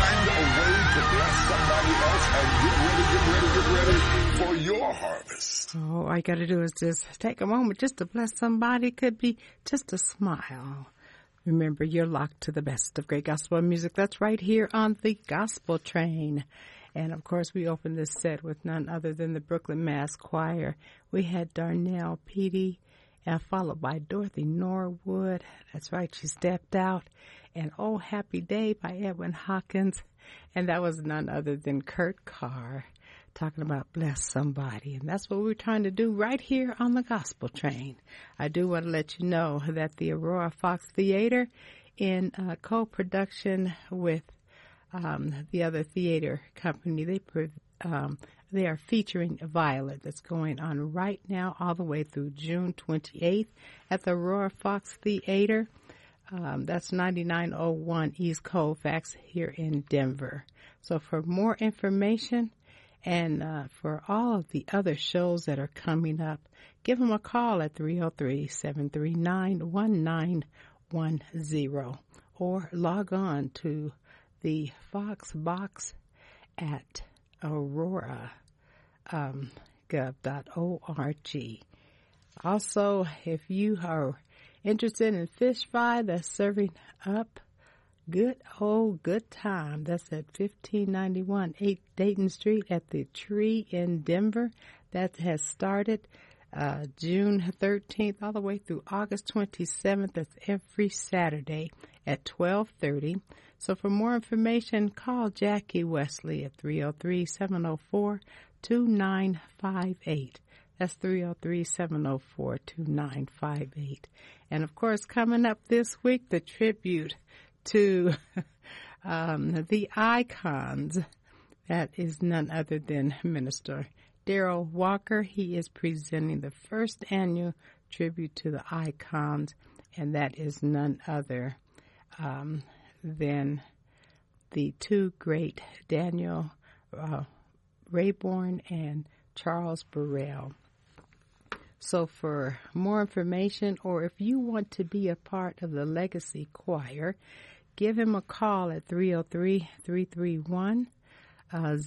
find a way to bless somebody else and get ready for your harvest. Oh, all you got to do is just take a moment just to bless somebody. Could be just a smile. Remember, you're locked to the best of great gospel music. That's right here on the Gospel Train. And, of course, we opened this set with none other than the Brooklyn Mass Choir. We had Darnell Petey, followed by Dorothy Norwood. That's right, she stepped out. And Oh Happy Day by Edwin Hawkins. And that was none other than Kurt Carr talking about bless somebody. And that's what we're trying to do right here on the Gospel Train. I do want to let you know that the Aurora Fox Theater, in co-production with the other theater company, they are featuring Violet, that's going on right now all the way through June 28th at the Aurora Fox Theater. That's 9901 East Colfax here in Denver. So for more information and for all of the other shows that are coming up, give them a call at 303-739-1910 or log on to the Fox Box at aurora.gov.org. Also, if you are interested in fish fry that's serving up good time, that's at 1591 8 Dayton Street at the Tree in Denver. That has started June 13th all the way through August 27th. That's every Saturday at 12:30. So for more information, call Jackie Wesley at 303-704-2958. That's 303-704-2958. And, of course, coming up this week, the tribute to the icons. That is none other than Minister Darrell Walker. He is presenting the first annual tribute to the icons, and that is none other than the two great Daniel Rayborn and Charles Burrell. So for more information, or if you want to be a part of the Legacy Choir, give him a call at 303-331